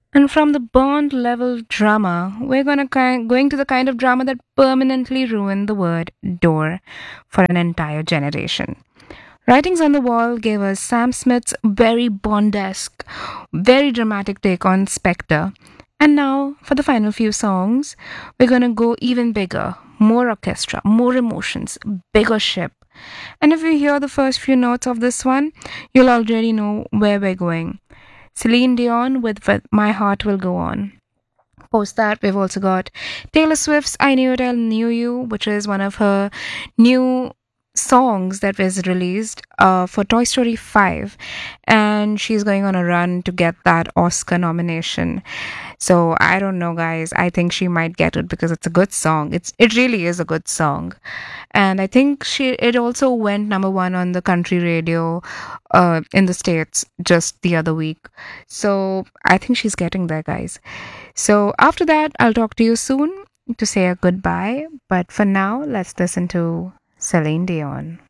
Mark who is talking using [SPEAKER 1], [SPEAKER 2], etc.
[SPEAKER 1] And from the Bond level drama, we're going to the kind of drama that permanently ruined the word door for an entire generation. Writings on the Wall gave us Sam Smith's very Bond-esque, very dramatic take on Spectre. And now, for the final few songs, we're gonna go even bigger, more orchestra, more emotions, bigger ship. And if you hear the first few notes of this one, you'll already know where we're going. Celine Dion with My Heart Will Go On. Post that, we've also got Taylor Swift's I Knew It, I Knew You, which is one of her new songs that was released for Toy Story 5. And she's going on a run to get that Oscar nomination. So I don't know, guys. I think she might get it because it's a good song. It really is a good song. And I think it also went number one on the country radio in the States just the other week. So I think she's getting there, guys. So after that, I'll talk to you soon to say a goodbye. But for now, let's listen to Celine Dion.